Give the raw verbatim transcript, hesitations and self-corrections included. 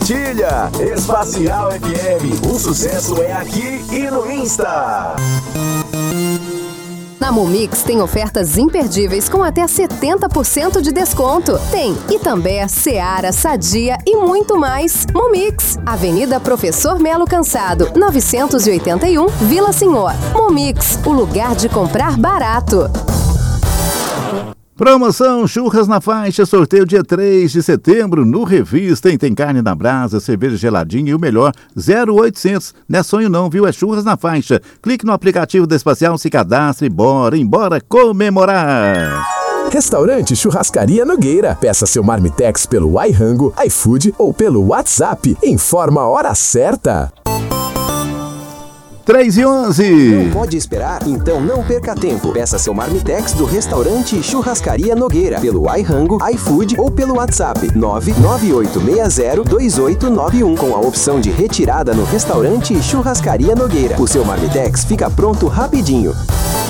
compartilha. Espacial F M, o sucesso é aqui e no Insta. Na Momix tem ofertas imperdíveis com até setenta por cento de desconto. Tem Itambé, Seara, Sadia e muito mais. Momix, Avenida Professor Melo Cansado, novecentos e oitenta e um, Vila Senhor. Momix, o lugar de comprar barato. Promoção Churras na Faixa, sorteio dia três de setembro no Revista. Tem carne na brasa, cerveja geladinha e o melhor, zero oitocentos. Não é sonho não, viu? É Churras na Faixa. Clique no aplicativo da Espacial, se cadastre e bora, embora comemorar. Restaurante Churrascaria Nogueira. Peça seu marmitex pelo iRango, iFood ou pelo WhatsApp. Informa a hora certa. três e onze. Não pode esperar? Então não perca tempo. Peça seu marmitex do restaurante Churrascaria Nogueira pelo iRango, iFood ou pelo WhatsApp nove nove oito seis zero dois oito nove um com a opção de retirada no restaurante Churrascaria Nogueira. O seu marmitex fica pronto rapidinho.